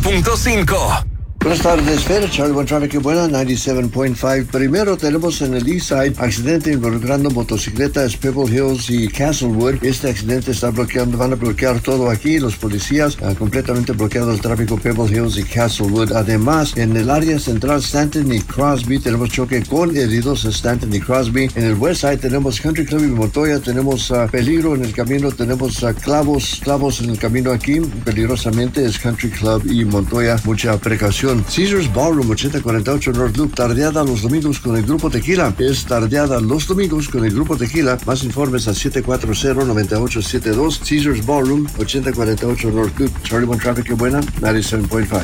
97.5. Buenas tardes, Fer. Charlie One Traffic, qué buena, 97.5. Primero tenemos en el East Side accidente involucrando motocicletas Pebble Hills y Castlewood. Este accidente está bloqueando, van a bloquear todo aquí. Los policías han completamente bloqueado el tráfico Pebble Hills y Castlewood. Además, en el área central Stanton y Crosby tenemos choque con heridos en Stanton y Crosby. En el West Side tenemos Country Club y Montoya. Tenemos peligro en el camino. Tenemos clavos en el camino aquí. Peligrosamente es Country Club y Montoya. Mucha precaución. Caesars Ballroom 8048 North Loop, tardeada los domingos con el Grupo Tequila. Es tardeada los domingos con el Grupo Tequila. Más informes al 740-9872. Caesars Ballroom 8048 North Loop. Charlie One Traffic, qué buena, 97.5.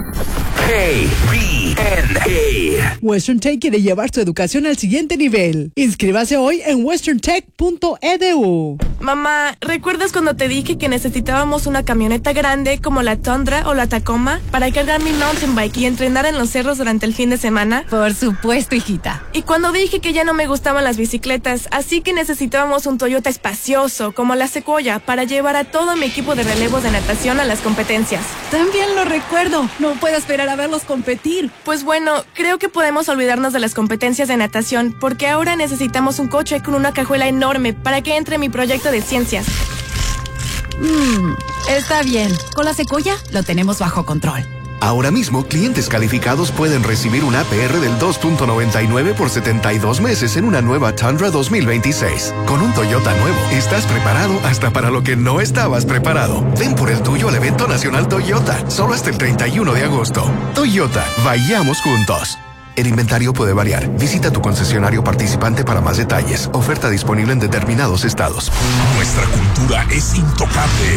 KBNA. Western Tech quiere llevar su educación al siguiente nivel. Inscríbase hoy en westerntech.edu. Mamá, ¿recuerdas cuando te dije que necesitábamos una camioneta grande como la Tundra o la Tacoma para cargar mi mountain bike y entrenar en los cerros durante el fin de semana? Por supuesto, hijita. Y cuando dije que ya no me gustaban las bicicletas, así que necesitábamos un Toyota espacioso como la Sequoia para llevar a todo mi equipo de relevos de natación a las competencias. También lo recuerdo. No puedo esperar a verlos competir. Pues bueno, creo que podemos olvidarnos de las competencias de natación porque ahora necesitamos un coche con una cajuela enorme para que entre mi proyecto de ciencias. Está bien. Con la Sequoia lo tenemos bajo control. Ahora mismo, clientes calificados pueden recibir un APR del 2.99 por 72 meses en una nueva Tundra 2026. Con un Toyota nuevo, estás preparado hasta para lo que no estabas preparado. Ven por el tuyo al evento nacional Toyota, solo hasta el 31 de agosto. Toyota, vayamos juntos. El inventario puede variar. Visita tu concesionario participante para más detalles. Oferta disponible en determinados estados. Nuestra cultura es intocable.